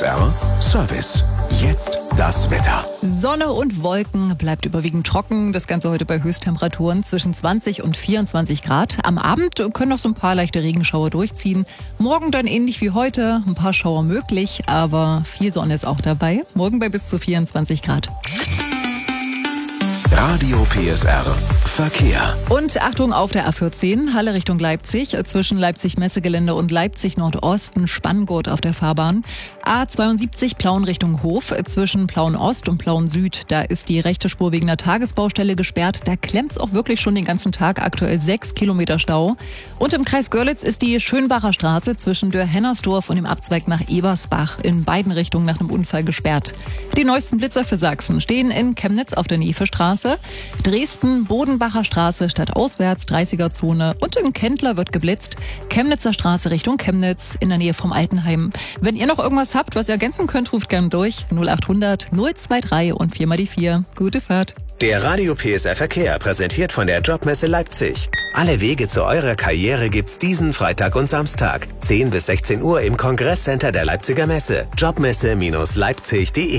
PSR Service. Jetzt das Wetter. Sonne und Wolken, bleibt überwiegend trocken. Das Ganze heute bei Höchsttemperaturen zwischen 20 und 24 Grad. Am Abend können noch so ein paar leichte Regenschauer durchziehen. Morgen dann ähnlich wie heute, ein paar Schauer möglich, aber viel Sonne ist auch dabei. Morgen bei bis zu 24 Grad. Radio PSR Verkehr. Und Achtung auf der A14, Halle Richtung Leipzig, zwischen Leipzig-Messegelände und Leipzig-Nordosten, Spanngurt auf der Fahrbahn. A72 Plauen Richtung Hof, zwischen Plauen-Ost und Plauen-Süd, da ist die rechte Spur wegen einer Tagesbaustelle gesperrt. Da klemmt's auch wirklich schon den ganzen Tag, aktuell 6 Kilometer Stau. Und im Kreis Görlitz ist die Schönbacher Straße zwischen Dörr-Hennersdorf und dem Abzweig nach Ebersbach in beiden Richtungen nach einem Unfall gesperrt. Die neuesten Blitzer für Sachsen stehen in Chemnitz auf der Nefe-Straße, Dresden, Bodenbacher Straße stadtauswärts, 30er-Zone und in Kendler wird geblitzt. Chemnitzer Straße Richtung Chemnitz in der Nähe vom Altenheim. Wenn ihr noch irgendwas habt, was ihr ergänzen könnt, ruft gern durch. 0800 023 und 4 mal die 4. Gute Fahrt. Der Radio PSR Verkehr präsentiert von der Jobmesse Leipzig. Alle Wege zu eurer Karriere gibt's diesen Freitag und Samstag. 10 bis 16 Uhr im Kongresscenter der Leipziger Messe. Jobmesse-leipzig.de